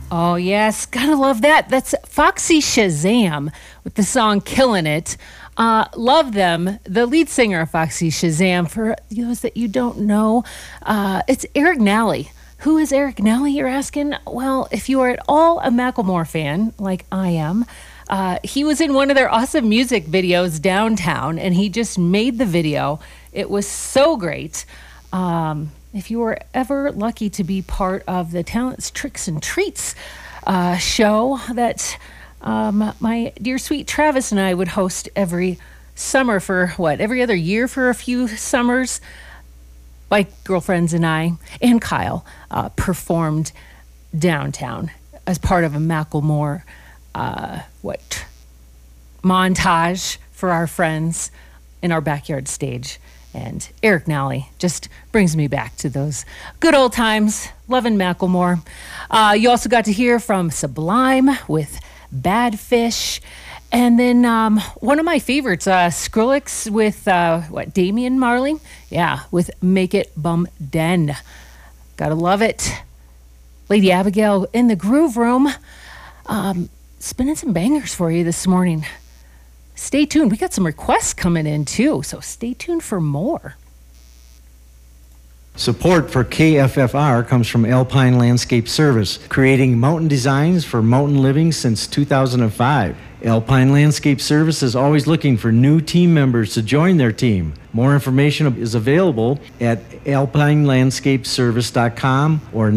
Oh, yes. Gotta love that. That's Foxy Shazam with the song Killing It. Love them. The lead singer of Foxy Shazam, for those that you don't know, it's Eric Nally. Who is Eric Nally, you're asking? Well, if you are at all a Macklemore fan, like I am, he was in one of their awesome music videos downtown, and he just made the video. It was so great. If you were ever lucky to be part of the Talents, Tricks, and Treats show that my dear sweet Travis and I would host every summer for every other year for a few summers, my girlfriends and I and Kyle performed downtown as part of a Macklemore montage for our friends in our backyard stage. And Eric Nally just brings me back to those good old times, loving Macklemore. You also got to hear from Sublime with Bad Fish. And then one of my favorites, Skrillex with, Damian Marley? Yeah, with Make It Bum Den. Gotta love it. Lady Abigail in the Groove Room, spinning some bangers for you this morning. Stay tuned. We got some requests coming in, too, so stay tuned for more. Support for KFFR comes from Alpine Landscape Service, creating mountain designs for mountain living since 2005. Alpine Landscape Service is always looking for new team members to join their team. More information is available at alpinelandscapeservice.com or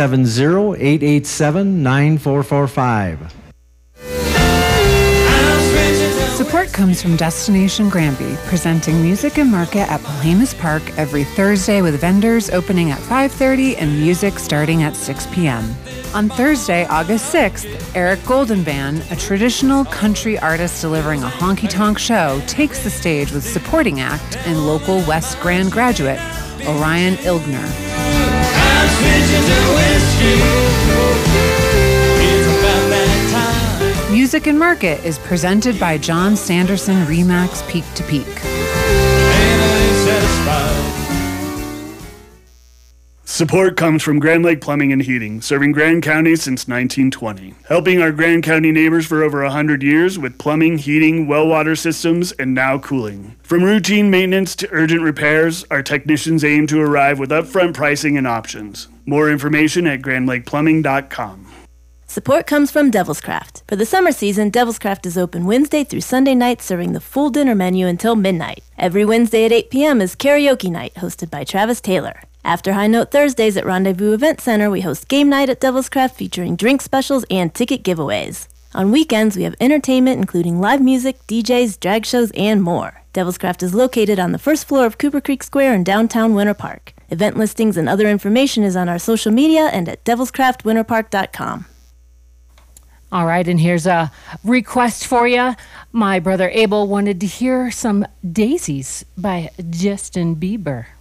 970-887-9445. Support comes from Destination Granby, presenting Music and Market at Palamas Park every Thursday with vendors opening at 5:30 and music starting at 6 p.m. On Thursday, August 6th, Eric Golden Band, a traditional country artist delivering a honky-tonk show, takes the stage with supporting act and local West Grand graduate, Orion Ilgner. Music and Market is presented by John Sanderson Remax Peak to Peak. Support comes from Grand Lake Plumbing and Heating, serving Grand County since 1920. Helping our Grand County neighbors for over 100 years with plumbing, heating, well water systems, and now cooling. From routine maintenance to urgent repairs, our technicians aim to arrive with upfront pricing and options. More information at grandlakeplumbing.com. Support comes from Devil's Craft. For the summer season, Devil's Craft is open Wednesday through Sunday nights, serving the full dinner menu until midnight. Every Wednesday at 8 p.m. is karaoke night, hosted by Travis Taylor. After High Note Thursdays at Rendezvous Event Center, we host game night at Devil's Craft featuring drink specials and ticket giveaways. On weekends, we have entertainment including live music, DJs, drag shows, and more. Devil's Craft is located on the first floor of Cooper Creek Square in downtown Winter Park. Event listings and other information is on our social media and at devilscraftwinterpark.com. All right, and here's a request for you. My brother Abel wanted to hear some Daisies by Justin Bieber.